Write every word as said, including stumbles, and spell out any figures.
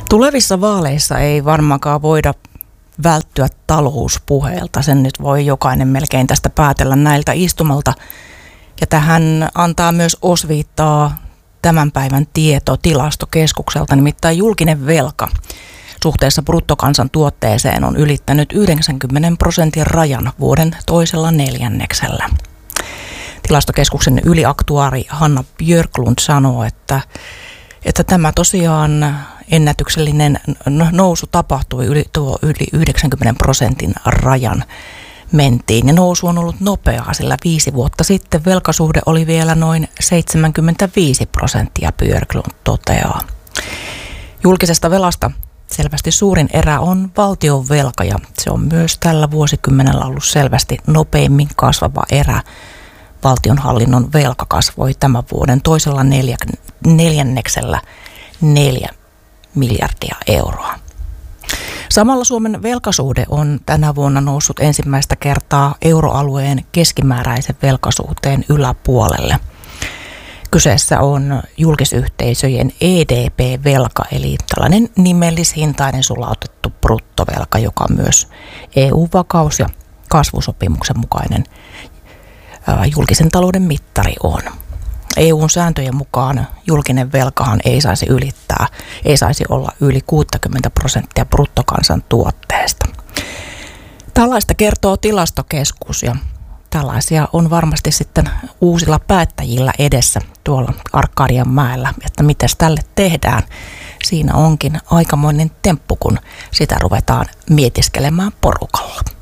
Tulevissa vaaleissa ei varmaankaan voida välttyä talouspuheelta. Sen nyt voi jokainen melkein tästä päätellä näiltä istumalta. Ja tähän antaa myös osviittaa tämän päivän tieto Tilastokeskukselta, nimittäin julkinen velka suhteessa bruttokansantuotteeseen on ylittänyt yhdeksänkymmentä prosentin rajan vuoden toisella neljänneksellä. Tilastokeskuksen yliaktuaari Hanna Björklund sanoo, että, että tämä tosiaan ennätyksellinen nousu tapahtui yli, tuo yli yhdeksänkymmentä prosentin rajan mentiin. Ja nousu on ollut nopeaa, sillä viisi vuotta sitten velkasuhde oli vielä noin seitsemänkymmentäviisi prosenttia, Björklund toteaa. Julkisesta velasta selvästi suurin erä on valtion velka ja se on myös tällä vuosikymmenellä ollut selvästi nopeimmin kasvava erä. Valtionhallinnon velka kasvoi tämän vuoden toisella neljä, neljänneksellä neljä miljardia euroa. Samalla Suomen velkasuhde on tänä vuonna noussut ensimmäistä kertaa euroalueen keskimääräisen velkasuhteen yläpuolelle. Kyseessä on julkisyhteisöjen E D P-velka, eli tällainen nimellishintainen sulautettu bruttovelka, joka on myös E U-vakaus- ja kasvusopimuksen mukainen julkisen talouden mittari on. E U:n sääntöjen mukaan julkinen velkahan ei saisi ylittää, ei saisi olla yli kuusikymmentä prosenttia bruttokansantuotteesta. Tällaista kertoo Tilastokeskus ja tällaisia on varmasti sitten uusilla päättäjillä edessä tuolla Arkadianmäellä, että mites tälle tehdään. Siinä onkin aikamoinen temppu, kun sitä ruvetaan mietiskelemään porukalla.